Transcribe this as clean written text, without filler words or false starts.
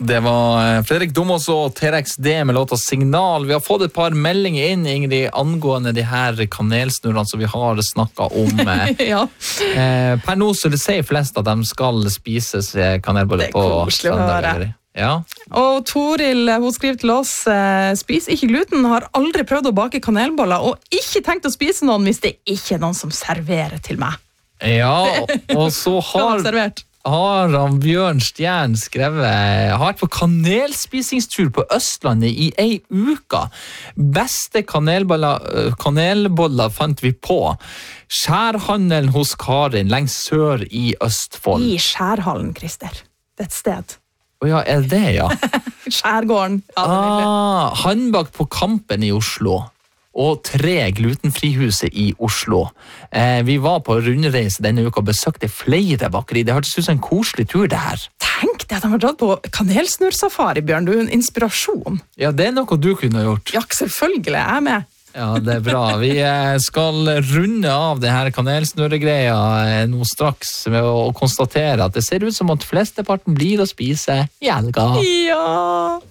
Det var Fredrik Domås og T-Rex D med låta Signal. Vi har fått et par meldinger inn, Ingrid, angående de her kanelsnurrene som vi har snakket om. Ja. Per nå så det sier flest at de skal spises kanelboller på søndag. Ja. Og Toril, hun skriver til oss, spis ikke gluten, har aldri prøvd å bake kanelboller, og ikke tenkt å spise noen hvis det ikke er noen som serverer til meg. Ja, og så har han Bjørn Stjern skrevet, har vært på kanelspisningstur på Østlandet i ei uke. Beste kanelboller fant vi på Skjærhandelen hos Karin, lengst sør i Østfold. I Skjærhallen, Christer. Det er et sted. Ja, er det, ja? Skjærgården. Ja, Handbak på Kampen i Oslo. Og 3 glutenfrihuset i Oslo. Vi var på rundreise denne uka og besøkte flere bakeri. Det hørtes ut som en koselig tur, det her. Tenk deg at de har dratt på kanelsnurrsafari, Bjørn. Du er en inspirasjon. Ja, det er noe du kunne gjort. Ja, selvfølgelig. Jeg er med. Ja, det er bra. Vi skal runde av det her kanelsnurregreia nå straks med å konstatere at det ser ut som at flesteparten blir å spise i helga. Ja!